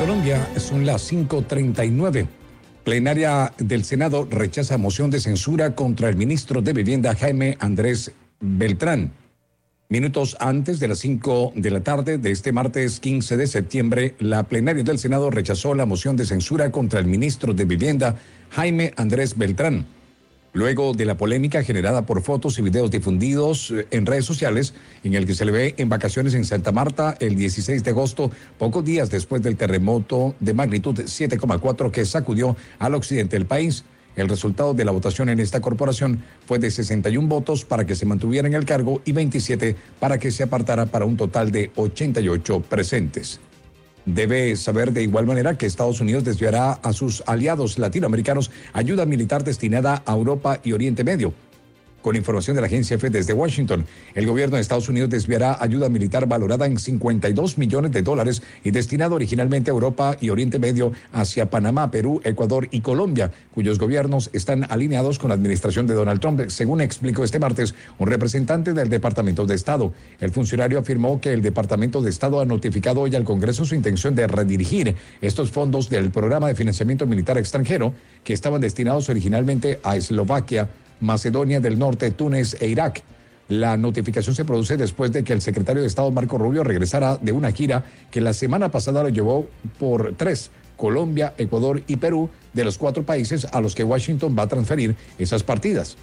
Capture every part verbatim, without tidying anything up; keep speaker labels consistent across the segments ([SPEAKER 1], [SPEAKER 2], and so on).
[SPEAKER 1] Colombia son las cinco treinta y nueve. Plenaria del Senado rechaza moción de censura contra el ministro de Vivienda Jaime Andrés Beltrán. Minutos antes de las cinco de la tarde de este martes quince de septiembre, la plenaria del Senado rechazó la moción de censura contra el ministro de Vivienda Jaime Andrés Beltrán. Luego de la polémica generada por fotos y videos difundidos en redes sociales, en el que se le ve en vacaciones en Santa Marta el dieciséis de agosto, pocos días después del terremoto de magnitud siete coma cuatro que sacudió al occidente del país. El resultado de la votación en esta corporación fue de sesenta y uno votos para que se mantuviera en el cargo y veintisiete para que se apartara, para un total de ochenta y ocho presentes. Debe saber de igual manera que Estados Unidos desviará a sus aliados latinoamericanos ayuda militar destinada a Europa y Oriente Medio. Con información de la agencia F desde Washington, el gobierno de Estados Unidos desviará ayuda militar valorada en cincuenta y dos millones de dólares y destinado originalmente a Europa y Oriente Medio hacia Panamá, Perú, Ecuador y Colombia, cuyos gobiernos están alineados con la administración de Donald Trump, según explicó este martes un representante del Departamento de Estado. El funcionario afirmó que el Departamento de Estado ha notificado hoy al Congreso su intención de redirigir estos fondos del programa de financiamiento militar extranjero que estaban destinados originalmente a Eslovaquia, Macedonia del Norte, Túnez e Irak. La notificación se produce después de que el secretario de Estado Marco Rubio regresara de una gira que la semana pasada lo llevó por tres, Colombia, Ecuador y Perú, de los cuatro países a los que Washington va a transferir esas partidas.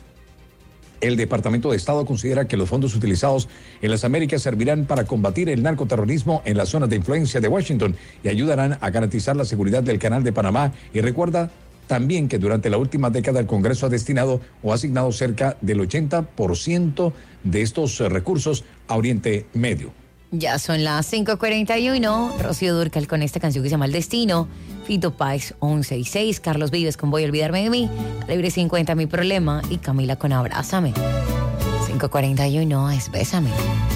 [SPEAKER 1] El Departamento de Estado considera que los fondos utilizados en las Américas servirán para combatir el narcoterrorismo en las zonas de influencia de Washington y ayudarán a garantizar la seguridad del Canal de Panamá. Y recuerda también que durante la última década el Congreso ha destinado o asignado cerca del ochenta por ciento de estos recursos a Oriente Medio.
[SPEAKER 2] Ya son las cinco cuarenta y uno. Rocío Dúrcal con esta canción que se llama El Destino. Fito Páez once y seis. Carlos Vives con Voy a olvidarme de mí. Calibre cincuenta Mi Problema. Y Camila con Abrázame. cinco cuarenta y uno es Bésame.